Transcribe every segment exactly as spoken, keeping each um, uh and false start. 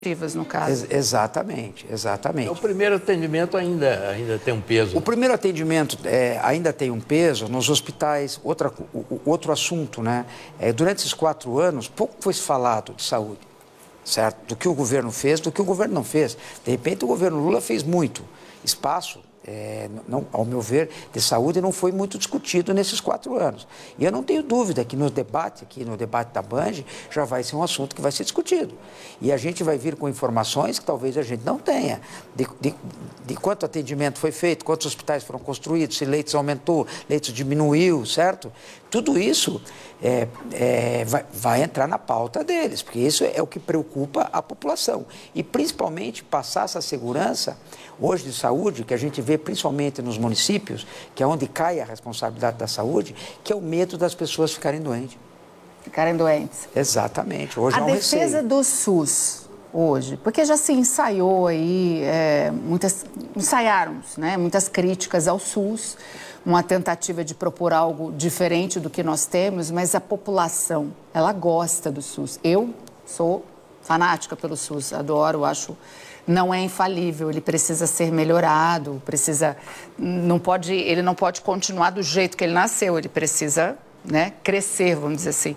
no caso. Ex exatamente, exatamente. O primeiro atendimento ainda, ainda tem um peso. O primeiro atendimento é, ainda tem um peso nos hospitais. Outra, o, outro assunto, né? É, durante esses quatro anos, pouco foi falado de saúde, certo? Do que o governo fez, do que o governo não fez. De repente, o governo Lula fez muito. Espaço, é, não, ao meu ver, de saúde não foi muito discutido nesses quatro anos. E eu não tenho dúvida que no debate, aqui no debate da Band, já vai ser um assunto que vai ser discutido. E a gente vai vir com informações que talvez a gente não tenha, de, de, de quanto atendimento foi feito, quantos hospitais foram construídos, se leitos aumentou, leitos diminuiu, certo? Tudo isso é, é, vai, vai entrar na pauta deles, porque isso é o que preocupa a população. E principalmente passar essa segurança hoje de saúde, que a gente vê principalmente nos municípios, que é onde cai a responsabilidade da saúde, que é o medo das pessoas ficarem doentes. Ficarem doentes. Exatamente. Hoje a é um defesa receio. do SUS hoje, porque já se ensaiou aí, é, muitas, ensaiaram, né, muitas críticas ao SUS, uma tentativa de propor algo diferente do que nós temos, mas a população, ela gosta do SUS. Eu sou fanática pelo SUS, adoro, acho... Não é infalível, ele precisa ser melhorado, precisa, não pode, ele não pode continuar do jeito que ele nasceu, ele precisa, né, crescer, vamos dizer assim.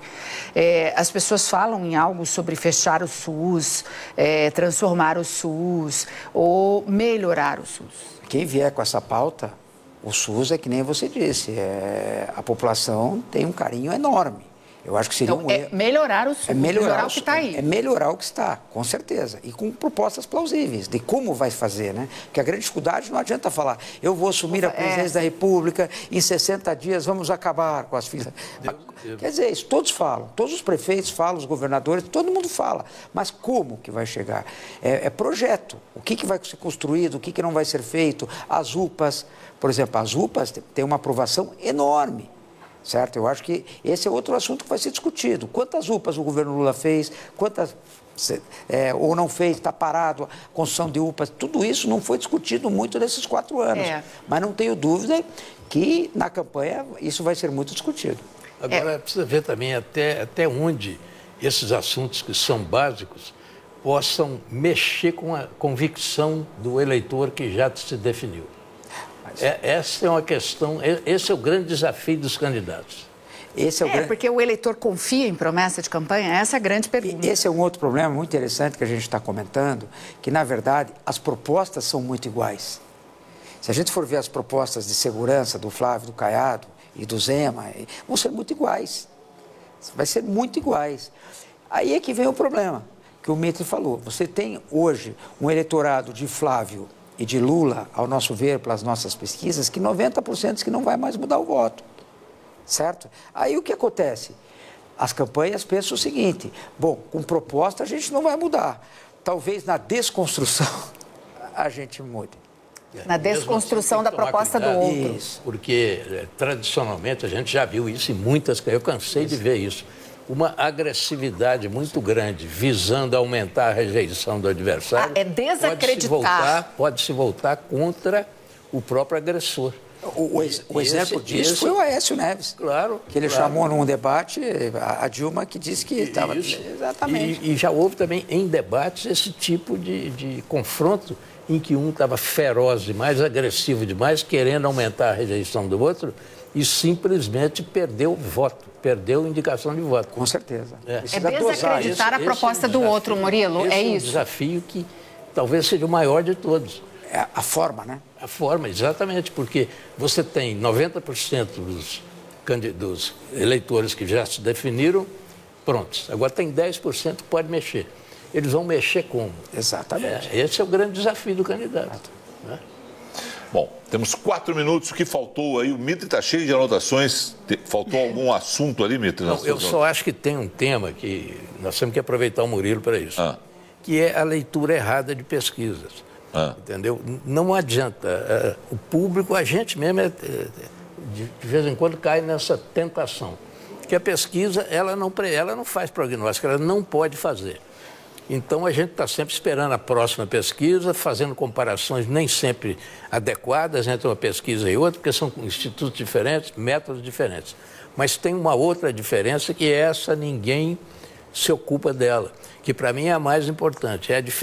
É, as pessoas falam em algo sobre fechar o SUS, é, transformar o SUS ou melhorar o SUS. Quem vier com essa pauta, o SUS é que nem você disse, é, a população tem um carinho enorme. Eu acho que seria então, um é erro. melhorar o SUS, é melhorar, melhorar o o que está aí. É melhorar o que está, com certeza. E com propostas plausíveis de como vai fazer, né? Porque a grande dificuldade não adianta falar, eu vou assumir a presidência é. da República, em sessenta dias vamos acabar com as filas. Deus, Deus. Quer dizer, isso todos falam, todos os prefeitos falam, os governadores, todo mundo fala. Mas como que vai chegar? É, é projeto. O que, que vai ser construído, o que, que não vai ser feito? As U P As, por exemplo, as U P As têm uma aprovação enorme. Certo? Eu acho que esse é outro assunto que vai ser discutido. Quantas U P As o governo Lula fez, quantas é, ou não fez, está parado, a construção de U P As, tudo isso não foi discutido muito nesses quatro anos. É. Mas não tenho dúvida que na campanha isso vai ser muito discutido. Agora, é. precisa ver também até, até onde esses assuntos que são básicos possam mexer com a convicção do eleitor que já se definiu. É, essa é uma questão, esse é o grande desafio dos candidatos. Esse é, o é grande... porque o eleitor confia em promessa de campanha, essa é a grande pergunta. Esse é um outro problema muito interessante que a gente está comentando, que na verdade as propostas são muito iguais. Se a gente for ver as propostas de segurança do Flávio, do Caiado e do Zema, vão ser muito iguais. Vai ser muito iguais. Aí é que vem o problema, que o Mitre falou. Você tem hoje um eleitorado de Flávio e de Lula, ao nosso ver, pelas nossas pesquisas, que noventa por cento diz que não vai mais mudar o voto, certo? Aí o que acontece? As campanhas pensam o seguinte, bom, com proposta a gente não vai mudar, talvez na desconstrução a gente mude. Na desconstrução da proposta do outro. Isso. Porque, é, tradicionalmente, a gente já viu isso em muitas... Eu cansei isso. de ver isso. Uma agressividade muito grande, visando aumentar a rejeição do adversário. Ah, é desacreditar. Pode-se voltar, pode-se voltar contra o próprio agressor. O, o, o exemplo esse, disso esse, foi o Aécio Neves. Claro. Que ele claro. chamou num debate a, a Dilma, que disse que estava... Exatamente. E, e já houve também em debates esse tipo de, de confronto em que um estava feroz demais, agressivo demais, querendo aumentar a rejeição do outro e simplesmente perdeu o voto. Perdeu a indicação de voto. Com certeza. É, é desacreditar esse, a proposta é um do outro, Murilo, é isso? É um desafio que talvez seja o maior de todos. É a forma, né? A forma, exatamente, porque você tem noventa por cento dos, dos eleitores que já se definiram prontos. Agora tem dez por cento que pode mexer. Eles vão mexer como? Exatamente. É, esse é o grande desafio do candidato. Né? Bom, temos quatro minutos. O que faltou aí? O Mitre está cheio de anotações. Faltou algum assunto ali, Mitre? Não, eu só acho que tem um tema que nós temos que aproveitar o Murilo para isso, ah. que é a leitura errada de pesquisas. Ah. Entendeu? Não adianta. O público, a gente mesmo, é, de vez em quando cai nessa tentação. Porque a pesquisa, ela não, ela não faz prognóstico, ela não pode fazer. Então, a gente está sempre esperando a próxima pesquisa, fazendo comparações nem sempre adequadas entre uma pesquisa e outra, porque são institutos diferentes, métodos diferentes. Mas tem uma outra diferença que é essa, ninguém se ocupa dela, que para mim é a mais importante. É a